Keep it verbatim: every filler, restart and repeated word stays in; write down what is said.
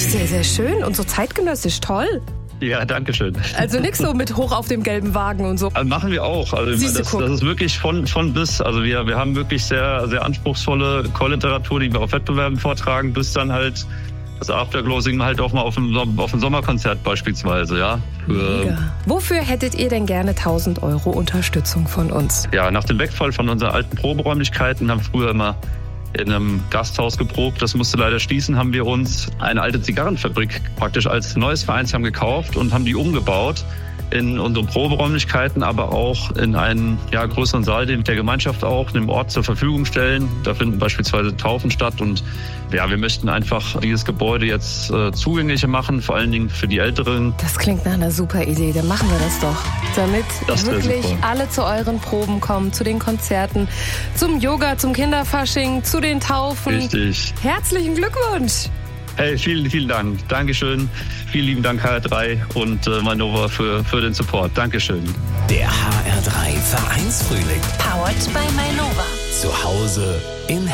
sehr, sehr schön und so zeitgenössisch, toll. Ja, danke schön. Also nix so mit hoch auf dem gelben Wagen und so. Also machen wir auch. Also Siehste, das, guck. das ist wirklich von, von bis. Also wir, wir haben wirklich sehr, sehr anspruchsvolle Call-Literatur, die wir auf Wettbewerben vortragen, bis dann halt das Afterglow-Singen halt auch mal auf dem, auf dem Sommerkonzert beispielsweise, ja. Für, Mega. Wofür hättet ihr denn gerne tausend Euro Unterstützung von uns? ja, nach dem Wegfall von unseren alten Proberäumlichkeiten haben früher immer in einem Gasthaus geprobt. Das musste leider schließen, haben wir uns eine alte Zigarrenfabrik praktisch als neues Vereinsheim gekauft und haben die umgebaut in unsere Proberäumlichkeiten, aber auch in einen ja, größeren Saal, den der Gemeinschaft auch dem Ort zur Verfügung stellen. Da finden beispielsweise Taufen statt und ja, wir möchten einfach dieses Gebäude jetzt äh, zugänglicher machen, vor allen Dingen für die Älteren. Das klingt nach einer super Idee, dann machen wir das doch. Damit Das wär wirklich super. alle zu euren Proben kommen, zu den Konzerten, zum Yoga, zum Kinderfasching, zu den Taufen. Richtig. Herzlichen Glückwunsch! Hey, vielen, vielen Dank. Dankeschön. Vielen lieben Dank H R drei und äh, Manova für, für den Support. Dankeschön. Der H R drei Vereinsfrühling. Powered by Mainova. Zu Hause in